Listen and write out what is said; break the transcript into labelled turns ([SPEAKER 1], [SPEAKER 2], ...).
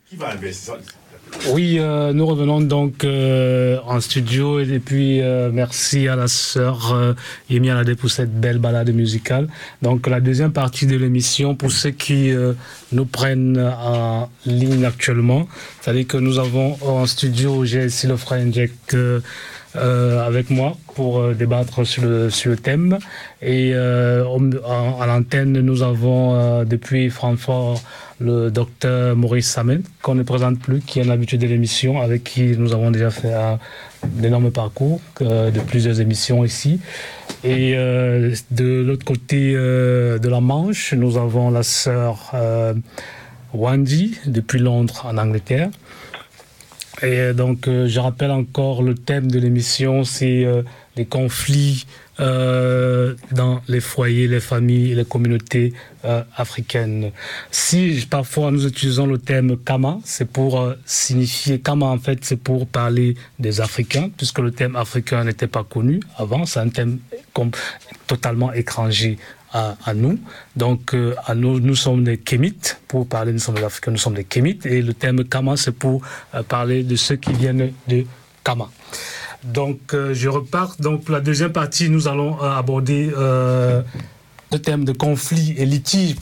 [SPEAKER 1] Qui va investir ça?
[SPEAKER 2] Oui, nous revenons donc en studio et puis merci à la sœur Yemi Alade pour cette belle balade musicale. Donc la deuxième partie de l'émission, pour ceux qui nous prennent en ligne actuellement, c'est-à-dire que nous avons en studio, j'ai ici le frère Njek avec moi pour débattre sur le thème. Et à l'antenne, nous avons depuis Francfort le docteur Maurice Samen, qu'on ne présente plus, qui est un habitué de l'émission, avec qui nous avons déjà fait un énorme parcours de plusieurs émissions ici. Et de l'autre côté de la Manche, nous avons la sœur Wendy, depuis Londres, en Angleterre. Et donc, je rappelle encore le thème de l'émission, c'est les conflits dans les foyers, les familles, les communautés africaines. Si parfois nous utilisons le terme Kama, c'est pour signifier, Kama en fait, c'est pour parler des Africains, puisque le terme africain n'était pas connu avant, c'est un thème totalement étranger à nous. Donc, nous sommes des Kémites. Pour parler, nous sommes des Africains, nous sommes des Kémites. Et le terme Kama, c'est pour parler de ceux qui viennent de Kama. Donc, je repars. Donc, pour la deuxième partie, nous allons aborder le thème de conflit et litige